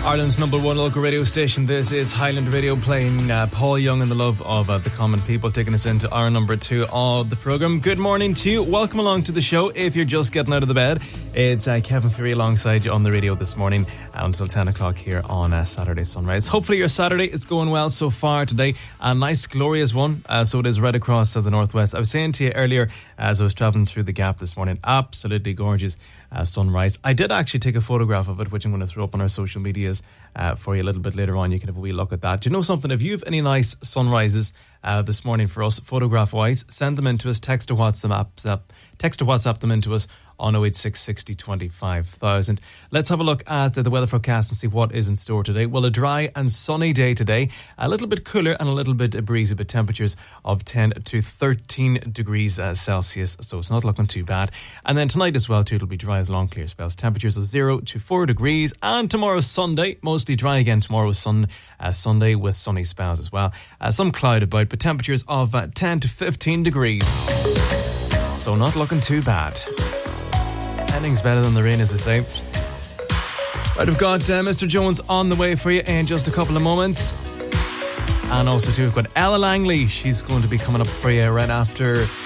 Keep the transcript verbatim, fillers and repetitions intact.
Ireland's number one local radio station. This is Highland Radio, playing uh, Paul Young and the Love of uh, the Common People, taking us into hour number two of the programme. Good morning to you. Welcome along to the show. If you're just getting out of the bed, it's uh, Kevin Fury alongside you on the radio this morning until ten o'clock here on uh, Saturday Sunrise. Hopefully your Saturday is going well so far today. A nice, glorious one. Uh, so it is right across uh, the northwest. I was saying to you earlier as I was travelling through the Gap this morning, absolutely gorgeous uh, sunrise. I did actually take a photograph of it, which I'm going to throw up on our social medias uh, for you a little bit later on. You can have a wee look at that. Do you know something? If you have any nice sunrises uh, this morning for us, photograph-wise, send them in to us. Text or WhatsApp, text or WhatsApp them into us on oh eight six sixty twenty-five thousand. Let's have a look at the weather forecast and see what is in store today. Well, a dry and sunny day today, a little bit cooler and a little bit breezy, but temperatures of ten to thirteen degrees uh, Celsius, so it's not looking too bad. And then tonight as well too, it'll be dry with long clear spells, temperatures of zero to four degrees. And tomorrow Sunday, mostly dry again tomorrow, sun uh, Sunday with sunny spells as well. Uh, some cloud about, but temperatures of uh, ten to fifteen degrees, so not looking too bad. Anything's better than the rain, as they say. Right, we've got uh, Mister Jones on the way for you in just a couple of moments. And also too, we've got Ella Langley. She's going to be coming up for you right after